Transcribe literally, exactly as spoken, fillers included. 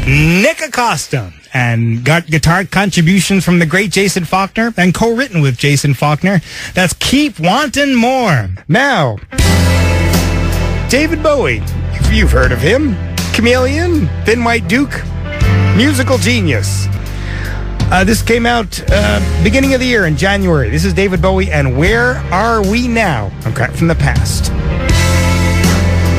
Nick Acosta, and got guitar contributions from the great Jason Faulkner, and co-written with Jason Faulkner. That's Keep Wantin' More. Now, David Bowie, if you've heard of him, Chameleon, Thin White Duke, musical genius. Uh, this came out uh, beginning of the year in January. This is David Bowie and Where Are We Now? Okay, from the past.